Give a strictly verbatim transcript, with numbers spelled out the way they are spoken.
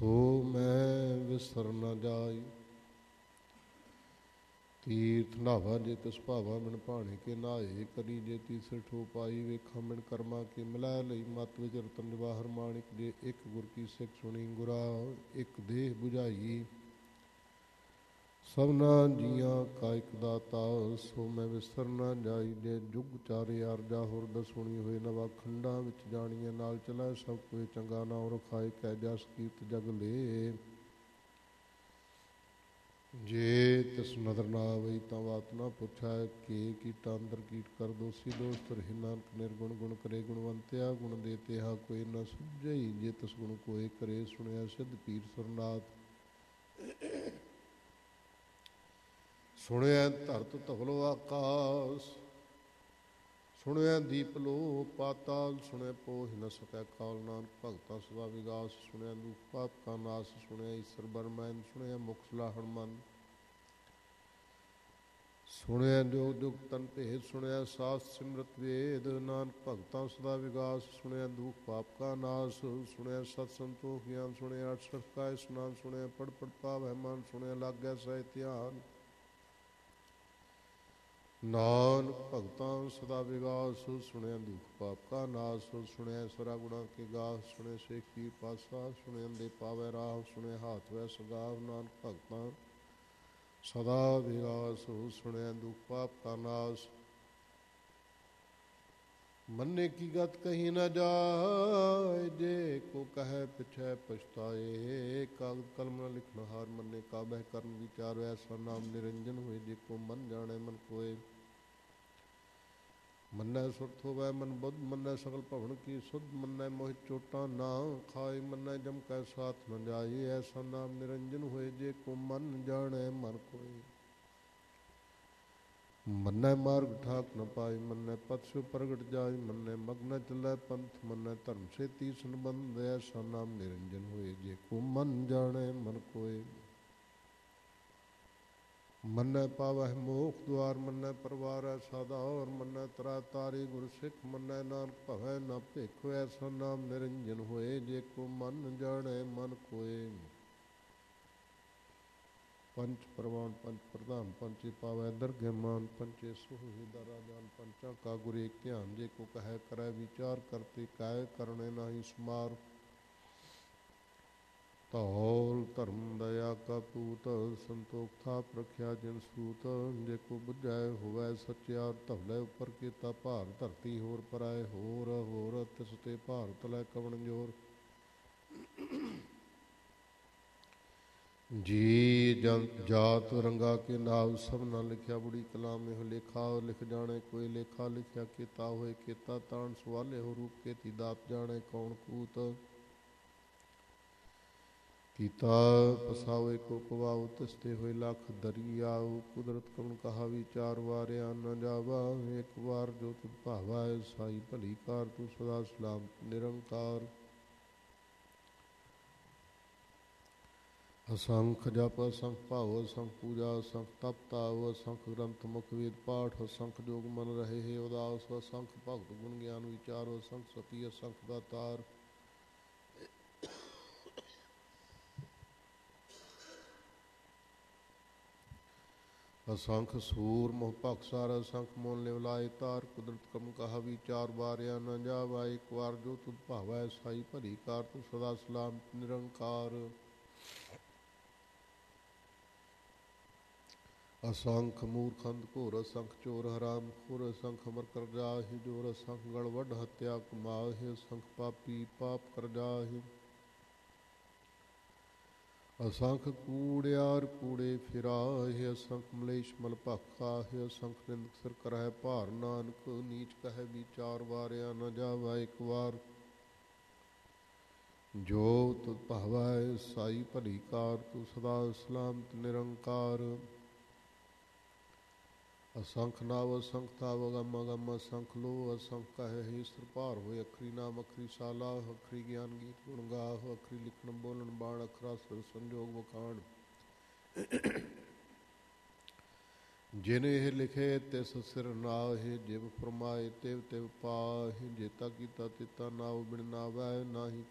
ਸੋ ਮੈਂ ਵਿਸਰ ਨ ਜਾਈ। ਤੀਰਥ ਨਾਵਾ ਜੇ ਤਿਸ ਭਾਵਾ ਮਿਣ ਭਾਣੇ ਕੇ ਨਾਏ। ਕਰੀ ਜੇ ਤੀਸਰੇ ਠੋ ਪਾਈ ਵੇਖਾ ਮਿਣ ਕਰਮਾ ਕੇ ਮਿਲਾਇ ਲਈ। ਮਤ ਵਿੱਚ ਰਤਨ ਜਵਾਹਰ ਮਾਣਿਕ ਜੇ ਇੱਕ ਗੁਰ ਕੀ ਸਿੱਖ ਸੁਣੀ। ਗੁਰਾ ਇੱਕ ਦੇਹ ਬੁਝਾਈ ਸਭਨਾ ਜੀਆਂ ਕਾ ਇੱਕ ਦਾਤਾ। ਸੋ ਮੈਂ ਵਿਸਰ ਨਾ ਜਾਈ। ਜੇ ਜੁਗ ਚਾਰੇ ਆਰਜਾ ਹੁਰਦ ਸੁਣੀ ਹੋਏ। ਨਵਾ ਖੰਡਾਂ ਵਿੱਚ ਜਾਣੀਏ ਨਾਲ ਚਲਾ। ਸਭ ਕੋਈ ਚੰਗਾ ਨਾਮ ਰਖਾਏ ਕਹਿ ਜਸ ਕੀਰਤ ਜਗ ਲੇ। ਜੇ ਤਿਸ ਨਦਰ ਨਾ ਆਵਈ ਤਾਂ ਬਾਤ ਨਾ ਪੁੱਛੈ। ਕਿ ਕੀਟਾ ਅੰਦਰ ਕੀਟ ਕਰ ਦੋਸੀ ਦੋਸਤ ਰਹੇ। ਨਾਨਕ ਨਿਰਗੁਣ ਗੁਣ ਕਰੇ ਗੁਣਵੰਤਿਆ। ਗੁਣ ਦੇ ਤਿਹਾ ਕੋਈ ਨਾ ਸੁਝਈ। ਜੇ ਤਿਸ ਗੁਣ ਕੋਏ ਕਰੇ ਸੁਣਿਆ ਸਿੱਧ ਪੀਰ ਸੁਰਨਾਥ। ਸੁਣਿਆ ਧਰਤ ਧਵਲ ਆਕਾਸ। ਸੁਣਿਆ ਦੀਪ ਲੋ ਪਾਤਾਲ। ਸੁਣਿਆ ਪੋਹ ਨ ਸਕੈ ਕਾਲ। ਨਾਨਕ ਭਗਤਾਂ ਸਦਾ ਵਿਗਾਸ। ਸੁਣਿਆ ਦੁਖ ਪਾਪ ਕਾ ਨਾਸ। ਸੁਣਿਆ ਈਸ਼ਰ ਬਰਮੈਨ। ਸੁਣਿਆ ਮੁਖ ਸਲਾਹਣ ਮਨ। ਸੁਣਿਆ ਜੋਗ ਜੁਗ ਤਨ ਭੇਦ। ਸੁਣਿਆ ਸਾਸ ਸਿਮਰਤ ਵੇਦ। ਨਾਨਕ ਭਗਤਾਂ ਸਦਾ ਵਿਗਾਸ। ਸੁਣਿਆ ਦੁਖ ਪਾਪ ਕਾ ਨਾਸ। ਸੁਣਿਆ ਸਤ ਸੰਤੋਖ ਗਿਆਨ। ਸੁਣਿਆ ਅਠਸਠ ਕਾ ਇਸਨਾਨ। ਸੁਣਿਆ ਪੜ ਪੜ ਪਾਵੈ ਮਨ। ਸੁਣਿਆ ਲਾਗੈ ਸਹਿ ਧਿਆਨ। ਨਾਨਕ ਭਗਤਾਂ ਸਦਾ ਵਿਗਾਸ। ਸੁਣਿਆ ਦੁਖ ਪਾਪ ਕਾ ਨਾਸ। ਸੁਣਿਆ ਸਰਾ ਗੁਣਾ ਕੇ ਗਾਸ। ਸੁਣਿਆ ਸੇਖ ਪੀਰ ਪਾਤਸ਼ਾਹ। ਸੁਣਿਆ ਦੇ ਪਾਵੈ ਰਾਹ। ਸੁਣਿਆ ਹਾਥ ਵੈ ਸਗਾਵ। ਨਾਨਕ ਭਗਤਾਂ ਸਦਾ ਵਿਗਾਸ। ਸੁਣਿਆ ਦੁਖ ਪਾਪ ਕਾ ਨਾਸ। ਮੰਨੇ ਕੀ ਗਤ ਕਹੀ ਨ ਜਾਏ। ਜੇ ਕੋ ਕਹੈ ਪਿਛੈ ਪਛਤਾਏ। ਕਾਗਦ ਕਲਮ ਨ ਲਿਖਣ ਹਾਰ ਮੰਨੇ। ਕਾਬਹਿ ਕਰਨ ਵਿਚਾਰ ਐਸਾ ਨਾਮ ਨਿਰੰਜਨ ਹੋਏ। ਜੇ ਕੋ ਮਨ ਜਾਣੈ ਮਨ ਕੋਏ। ਮੰਨੈ ਸੁਰਤ ਹੋਵੈ ਮਨ ਬੁੱਧ। ਮੰਨੈ ਸਗਲ ਭਵਨ ਕੀ ਸੁਧ। ਮੰਨੈ ਮੋਹਿ ਚੋਟਾਂ ਨਾ ਖਾਏ। ਮੰਨੈ ਜਮ ਕੈ ਸਾਥ ਨ ਜਾਏ। ਐਸਾ ਨਾਮ ਨਿਰੰਜਨ ਹੋਏ। ਜੇ ਕੋ ਮਨ ਜਾਣੈ ਮਨ ਕੋਏ। ਮੰਨੈ ਮਾਰਗ ਠਾਕ ਨ ਪਾਏ। ਮੰਨੈ ਪਥ ਸਿਉ ਪ੍ਰਗਟ ਜਾਏ। ਮੰਨੈ ਮਗ ਨ ਚੱਲੈ ਪੰਥ। ਮੰਨੈ ਧਰਮ ਸੇਤੀ ਸੰਬੰਧ। ਐਸਾ ਨਾਮ ਨਿਰੰਜਨ ਹੋਏ। ਜੇ ਕੋ ਮਨ ਜਾਣੈ ਮਨ ਕੋਏ। ਮੰਨੈ ਪਾਵਹਿ ਮੋਖ ਦੁਆਰ। ਮੰਨੈ ਪਰਵਾਰੈ ਸਾਧਾਰ। ਮੰਨੈ ਤਰਾ ਤਾਰੀ ਗੁਰ ਸਿੱਖ। ਮੰਨੈ ਨਾਨਕ ਭਵੈ ਨ ਭਿਖ। ਐਸਾ ਨਾਮ ਨਿਰੰਜਨ ਹੋਏ। ਜੇ ਕੋ ਮਨ ਜਾਣੈ ਮਨ ਕੋਏ। ਪੰਚ ਪ੍ਰਵਾਨ ਪੰਚ ਪ੍ਰਧਾਨ। ਪੰਚੇ ਪਾਵੈ ਦਰਗਹਿ ਮਾਨ। ਪੰਚੇ ਸੋਹਿ ਦਰਾ ਜਾਨ। ਪੰਚਾਂ ਕਾ ਗੁਰ ਏਕ ਧਿਆਨ। ਜੇ ਕੋ ਕਹੈ ਕਰੈ ਵਿਚਾਰ। ਕਰਤੇ ਕਾਇ ਕਰਨੇ ਨਾਹੀ ਸਮਾਰ। ਧੌਲ ਧਰਮ ਦਇਆ ਕਾ ਪੂਤ। ਸੰਤੋਖ ਥਾਪ ਰਖਿਆ ਜਿਨ ਸੂਤ। ਜੇ ਕੋ ਬੁਝੈ ਹੋਵੈ ਸਚਿਆਰ। ਧਵਲੇ ਉੱਪਰ ਕੀਤਾ ਭਾਰ। ਧਰਤੀ ਹੋਰ ਪਰਾਏ ਹੋਰ। ਹੋਰ ਤਿਸ ਤੇ ਭਾਰ ਤਲੈ ਕਵਣ ਜੋਰ। ਜੀ ਜੰਤ ਜਾਤ ਰੰਗਾ ਕੇ ਨਾਵ। ਸਭ ਨਾ ਲਿਖਿਆ ਬੁੜੀ ਕਲਾਮ ਇਹੋ ਲੇਖਾ। ਲਿਖ ਜਾਣੇ ਕੋਈ ਲੇਖਾ। ਲਿਖਿਆ ਕੀਤਾ ਹੋਏ ਕੀਤਾ ਤਾਣ। ਸਵਾਲੇ ਹੋ ਰੂਪ ਕੇਤੀ ਦਾਤ ਜਾਣੇ ਕੌਣ ਕੂਤ। ਕੀਤਾ ਪਸਾਵੇ ਕੋ ਪਵਾਉ। ਤਿਸ ਤੇ ਹੋਏ ਲੱਖ ਦਰਿਆਉ। ਕੁਦਰਤ ਕਵਣ ਕਹਾ ਵਿਚਾਰ। ਵਾਰਿਆ ਨ ਜਾਵਾ। ਇੱਕ ਵਾਰ ਜੋ ਤੁਧ ਭਾਵਾ। ਸਾਈ ਭਲੀ ਕਾਰ ਤੂੰ ਸਦਾ ਸਲਾਮਤ ਨਿਰੰਕਾਰ। ਅਸੰਖ ਜਪ ਅਸੰਖ ਭਾਉ। ਅਸੰਖ ਪੂਜਾ ਅਸੰਖ ਤਪ ਤਾਉ। ਅਸੰਖ ਗ੍ਰੰਥ ਮੁਖ ਵੇਦ ਪਾਠ। ਅਸੰਖ ਜੋਗ ਮਨ ਰਹੇ ਹੈ ਉਦਾਸ। ਅਸੰਖ ਭਗਤ ਗੁਣ ਗਿਆਨ ਵਿਚਾਰ। ਅਸੰਖ ਸਤੀ ਅਸੰਖ ਦਾਤਾਰ। ਅਸੰਖ ਸੂਰ ਮੋਹ ਭਖਸਾਰ। ਅਸੰਖ ਮੋਨ ਲਿਵ ਲਾਏ ਤਾਰ। ਕੁਦਰਤ ਕਮ ਕਹਾ ਵਿਚਾਰ। ਵਾਰਿਆ ਨ ਜਾਵਾ। ਇੱਕ ਵਾਰ ਜੋ ਤੁਧ ਭਾਵੈ। ਸਾਈ ਭਲੀ ਕਾਰ ਤੂੰ ਸਦਾ ਸਲਾਮਤ ਨਿਰੰਕਾਰ। ਅਸੰਖ ਮੂਰਖੰਦ ਘੋਰ। ਅਸੰਖ ਚੋਰ ਹਰਾਮ ਖੋਰ। ਅਸੰਖ ਅਮਰ ਕਰ ਜਾਹਿ ਜੋਰ। ਅਸੰਖ ਗਲ ਵੱਢ ਹੱਤਿਆ ਕਮਾਹਿ। ਅਸੰਖ ਪਾਪੀ ਪਾਪ ਕਰ ਜਾਹਿ। ਅਸੰਖ ਕੂੜਿਆਰ ਕੂੜੇ ਫਿਰਾਹਿ। ਅਸੰਖ ਮਲੇਛ ਮਲ ਭਖ ਖਾਹਿ। ਅਸੰਖ ਨਿੰਦਕ ਸਿਰ ਕਰਹਿ ਭਾਰ। ਨਾਨਕ ਨੀਚ ਕਹੈ ਵਿਚਾਰ। ਵਾਰਿਆ ਨ ਜਾਵਾ। ਇੱਕ ਵਾਰ ਜੋ ਤੁਧ ਭਾਵੈ। ਸਾਈ ਭਲੀ ਕਾਰ ਤੂੰ ਸਦਾ ਸਲਾਮਤ ਨਿਰੰਕਾਰ। ਅਸੰਖ ਨਾਵ ਅਸੰਖ ਥਾਵ। ਅਗੰਮ ਅਗੰਮ ਅਸੰਖ ਲੋ। ਅਸੰਖ ਕਹੈ ਈਸਰ ਭਾਰ ਹੋਏ। ਅਖਰੀ ਨਾਮ ਅਖਰੀ ਸਾਲਾਹ। ਅਖਰੀ ਗਿਆਨ ਗੀਤ ਗੁਣ ਗਾਹ। ਅਖਰੀ ਲਿਖਣ ਬੋਲਣ ਬਾਣ। ਅਖਰਾ ਸਿਰ ਸੰਜੋਗ ਵਖਾਣ। ਜਿਨ ਇਹ ਲਿਖੇ ਤਿਸ ਸਿਰ ਨਾਹਿ। ਜਿਵ ਫਰਮਾਏ ਤਿਵ ਤਿਵ ਪਾਹਿ। ਜੇਤਾ ਕੀਤਾ ਤੇਤਾ ਨਾਉ ਬਿਨ ਨਾਵੈ। ਨਾਹੀ